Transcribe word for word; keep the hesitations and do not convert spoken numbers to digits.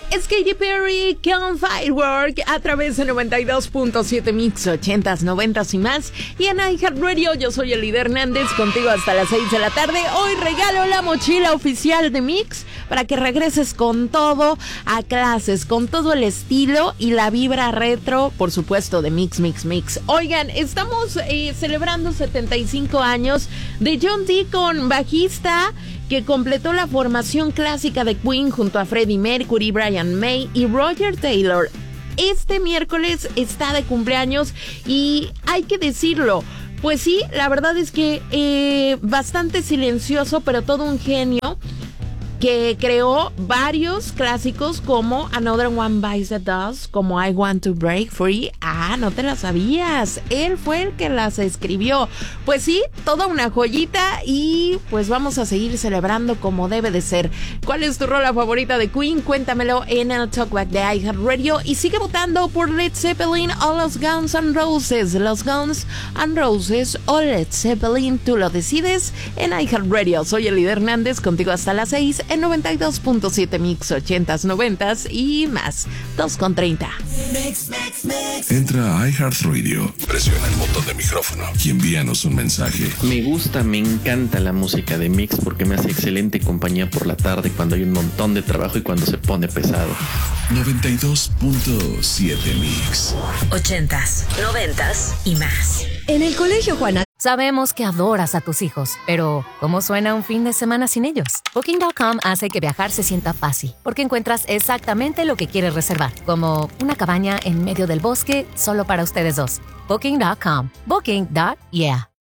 Es Katy Perry con Firework a través de noventa y dos punto siete Mix, ochentas, noventas y más. Y en iHeartRadio, yo soy Elida Hernández, contigo hasta las seis de la tarde. Hoy regalo la mochila oficial de Mix para que regreses con todo a clases, con todo el estilo y la vibra retro, por supuesto, de Mix, Mix, Mix. Oigan, estamos eh, celebrando setenta y cinco años de John Deacon, bajista que completó la formación clásica de Queen junto a Freddie Mercury, Brian May y Roger Taylor. Este miércoles está de cumpleaños y hay que decirlo, pues sí, la verdad es que eh, bastante silencioso, pero todo un genio que creó varios clásicos como Another One Bites the Dust, como I Want to Break Free. Ah, no te las sabías. Él fue el que las escribió. Pues sí, toda una joyita y pues vamos a seguir celebrando como debe de ser. ¿Cuál es tu rola favorita de Queen? Cuéntamelo en el Talkback de iHeartRadio y sigue votando por Led Zeppelin o los Guns N' Roses. Los Guns N' Roses o Led Zeppelin, tú lo decides en iHeartRadio. Soy Elida Hernández, contigo hasta las seis en noventa y dos punto siete Mix, ochentas, noventas y más. dos con treinta. Mix, mix, mix. Entra a iHeartRadio, presiona el botón de micrófono y envíanos un mensaje. Me gusta, me encanta la música de Mix porque me hace excelente compañía por la tarde cuando hay un montón de trabajo y cuando se pone pesado. noventa y dos punto siete Mix. Ochentas, noventas y más. En el Colegio Juana sabemos que adoras a tus hijos, pero ¿cómo suena un fin de semana sin ellos? Booking punto com hace que viajar se sienta fácil, porque encuentras exactamente lo que quieres reservar, como una cabaña en medio del bosque solo para ustedes dos. Booking punto com. Booking. Yeah.